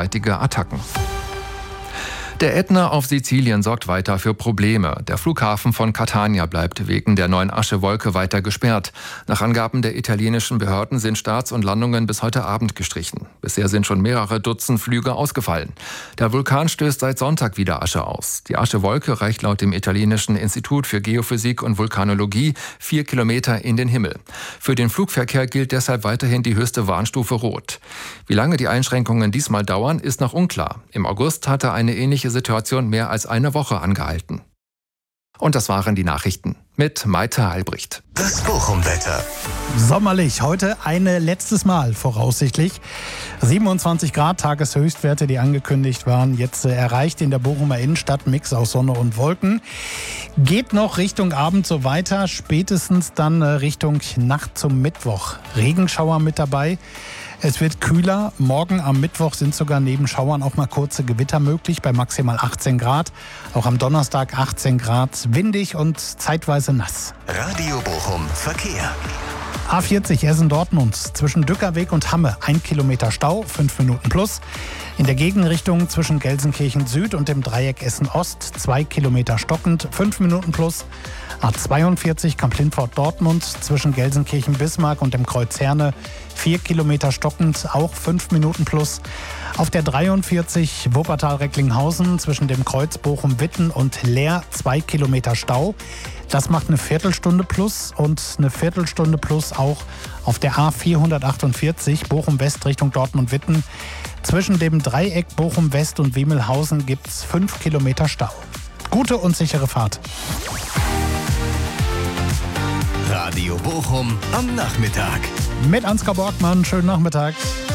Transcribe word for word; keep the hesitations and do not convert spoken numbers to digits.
grenzstreitige Attacken. Der Ätna auf Sizilien sorgt weiter für Probleme. Der Flughafen von Catania bleibt wegen der neuen Aschewolke weiter gesperrt. Nach Angaben der italienischen Behörden sind Starts und Landungen bis heute Abend gestrichen. Bisher sind schon mehrere Dutzend Flüge ausgefallen. Der Vulkan stößt seit Sonntag wieder Asche aus. Die Aschewolke reicht laut dem italienischen Institut für Geophysik und Vulkanologie vier Kilometer in den Himmel. Für den Flugverkehr gilt deshalb weiterhin die höchste Warnstufe Rot. Wie lange die Einschränkungen diesmal dauern, ist noch unklar. Im August hatte eine ähnliche Situation mehr als eine Woche angehalten. Und das waren die Nachrichten mit Maite Albrecht. Das Bochum-Wetter. Sommerlich, heute ein letztes Mal voraussichtlich. siebenundzwanzig Grad, Tageshöchstwerte, die angekündigt waren, jetzt äh, erreicht in der Bochumer Innenstadt, Mix aus Sonne und Wolken. Geht noch Richtung Abend so weiter, spätestens dann äh, Richtung Nacht zum Mittwoch. Regenschauer mit dabei. Es wird kühler. Morgen am Mittwoch sind sogar neben Schauern auch mal kurze Gewitter möglich bei maximal achtzehn Grad. Auch am Donnerstag achtzehn Grad, windig und zeitweise nass. Radio Bochum Verkehr. A vierzig Essen-Dortmund zwischen Dückerweg und Hamme ein Kilometer Stau, fünf Minuten plus. In der Gegenrichtung zwischen Gelsenkirchen Süd und dem Dreieck Essen-Ost zwei Kilometer stockend, fünf Minuten plus. A zweiundvierzig Kamp-Lindfort-Dortmund zwischen Gelsenkirchen-Bismarck und dem Kreuz Herne vier Kilometer stockend, auch fünf Minuten plus. Auf der dreiundvierzig Wuppertal-Recklinghausen zwischen dem Kreuz Bochum-Witten und Leer zwei Kilometer Stau. Das macht eine Viertelstunde plus und eine Viertelstunde plus auch auf der A vierhundertachtundvierzig Bochum-West Richtung Dortmund-Witten. Zwischen dem Dreieck Bochum-West und Wiemelhausen gibt es fünf Kilometer Stau. Gute und sichere Fahrt. Radio Bochum am Nachmittag. Mit Ansgar Borgmann, schönen Nachmittag.